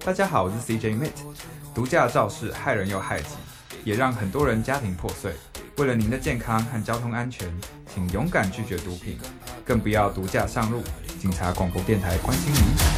大家好，我是 CJ Mit。毒驾肇事害人又害己，也让很多人家庭破碎。为了您的健康和交通安全，请勇敢拒绝毒品，更不要毒驾上路。警察广播电台关心您。